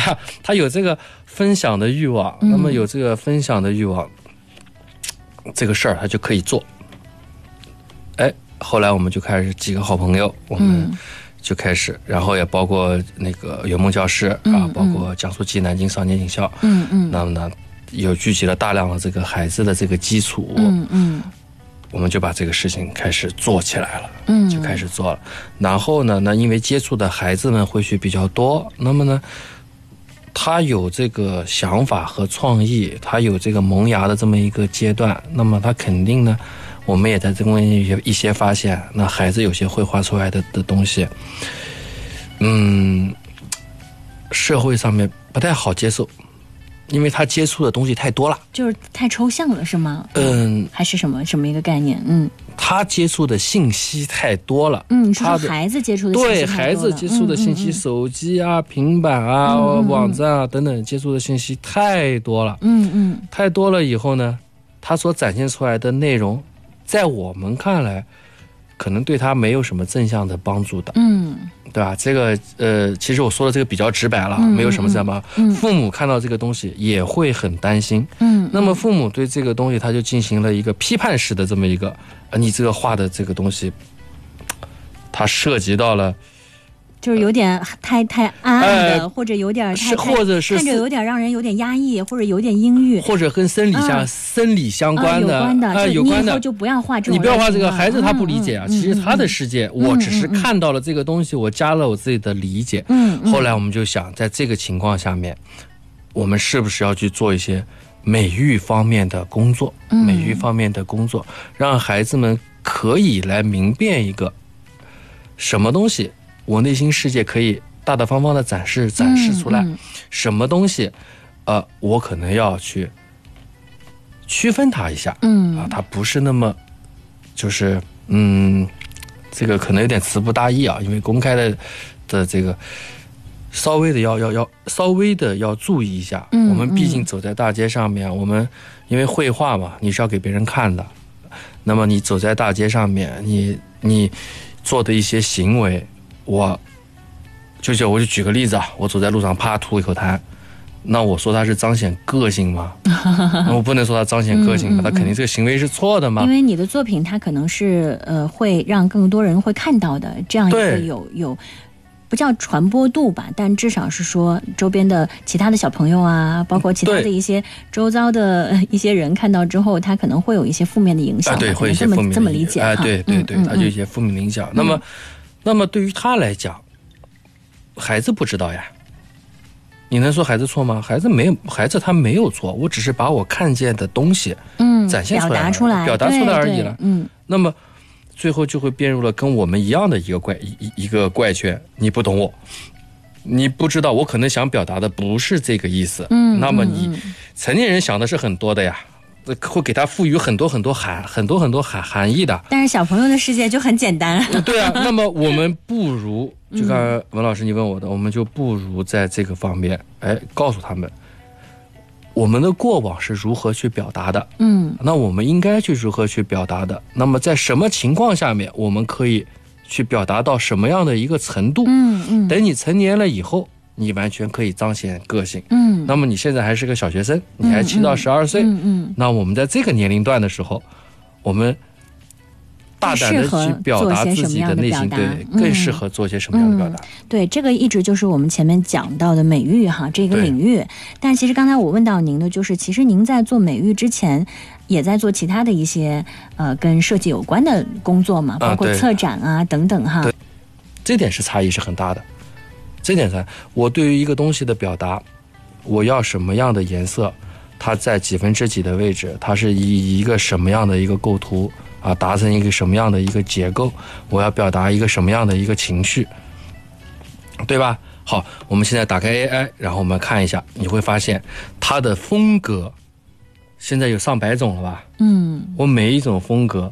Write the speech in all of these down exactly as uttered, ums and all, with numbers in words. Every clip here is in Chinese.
吧？他有这个分享的欲望，那么有这个分享的欲望，嗯、这个事儿他就可以做。哎，后来我们就开始几个好朋友，我们就开始，嗯、然后也包括那个圆梦教室、嗯、啊，包括江苏暨南京少年警校，嗯嗯，那么呢，有聚集了大量的这个孩子的这个基础，嗯嗯，我们就把这个事情开始做起来了，嗯，就开始做了。然后呢，那因为接触的孩子们会去比较多，那么呢，他有这个想法和创意，他有这个萌芽的这么一个阶段，那么他肯定呢。我们也在这中间一些发现，那孩子有些绘画出来的的东西，嗯，社会上面不太好接受，因为他接触的东西太多了， 就是太抽象了，是吗？ 嗯， 还是什么什么一个概念？嗯， 他接触的信息太多了。 嗯，是说孩子接触的信息太多了， 对孩子接触的信息，嗯嗯嗯手机啊、平板啊、嗯嗯嗯网站啊等等接触的信息太多了。嗯嗯，太多了以后呢，他所展现出来的内容。在我们看来，可能对他没有什么正向的帮助的，嗯，对吧？这个呃，其实我说的这个比较直白了，嗯、没有什么正向。嗯，父母看到这个东西也会很担心，嗯，那么父母对这个东西他就进行了一个批判式的这么一个，呃，你这个画的这个东西，它涉及到了。 就是有点太太暗暗的、呃，或者有点太， 或者是看着有点让人有点压抑，或者有点阴郁， 或者跟生理相、嗯、生理相关的， 呃、有关的， 呃、有关的， 你以后就不要画这种， 你不要画这个，孩子他不理解啊。嗯、其实他的世界、嗯，我只是看到了这个东西，嗯、我加了我自己的理解。嗯，后来我们就想，在这个情况下面，我们是不是要去做一些美育方面的工作？嗯、美育方面的工作，让孩子们可以来明辨一个什么东西。我内心世界可以大大方方的展示展示出来，嗯嗯、什么东西，呃，我可能要去区分它一下，嗯啊，它不是那么，就是嗯，这个可能有点词不达意啊，因为公开的的这个稍微的要要要稍微的要注意一下，嗯，我们毕竟走在大街上面，嗯、我们因为绘画嘛，你是要给别人看的，那么你走在大街上面，你你做的一些行为。我就就我就举个例子啊，我走在路上啪吐一口痰，那我说他是彰显个性吗？我不能说他彰显个性吧，嗯嗯嗯他肯定这个行为是错的嘛。 因为你的作品它可能是呃会让更多人会看到的，这样一个有有不叫传播度吧，但至少是说周边的其他的小朋友啊，包括其他的一些周遭的一些人看到之后，他可能会有一些负面的影响。 啊，对，会有一些负面的影响。 这么理解啊，对对对，他就有一些负面的影响。那么。那么对于他来讲，孩子不知道呀，你能说孩子错吗？孩子没有，孩子他没有错，我只是把我看见的东西，嗯，展现出来，表达出来，表达出来而已了，嗯。那么最后就会变入了跟我们一样的一个怪一一个怪圈，你不懂我，你不知道我可能想表达的不是这个意思，嗯。那么你成年人想的是很多的呀。会给他赋予很多很多含很多很多含含义的， 但是小朋友的世界就很简单。 对啊，那么我们不如就刚才文老师你问我的，嗯、我们就不如在这个方面，哎，告诉他们，我们的过往是如何去表达的，嗯，那我们应该去如何去表达的，那么在什么情况下面，我们可以去表达到什么样的一个程度，嗯嗯，等你成年了以后。你完全可以彰显个性，嗯，那么你现在还是个小学生，你还七到十二岁，嗯嗯，那我们在这个年龄段的时候，我们大胆的去表达自己的内心，对，更适合做些什么样的表达？ 嗯、对，这个一直就是我们前面讲到的美育哈这个领域。但其实刚才我问到您的就是，其实您在做美育之前，也在做其他的一些呃跟设计有关的工作嘛，包括策展啊、啊等等哈。 对，这点是差异是很大的。这点上，我对于一个东西的表达，我要什么样的颜色，它在几分之几的位置，它是以一个什么样的一个构图啊，达成一个什么样的一个结构，我要表达一个什么样的一个情绪，对吧？好，我们现在打开 A I， 然后我们看一下，你会发现它的风格现在有上百种了吧？嗯，我每一种风格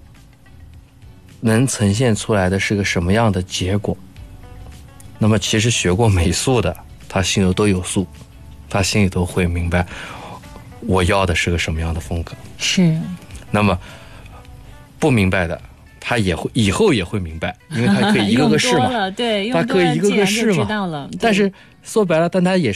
能呈现出来的是个什么样的结果？那么其实学过美术的，他心里都有数，他心里都会明白我要的是个什么样的风格。 是。 那么不明白的，他也会以后也会明白，因为他可以一个个试嘛。 对， 他可以一个个试嘛。 知道了。 但是说白了，但他也是。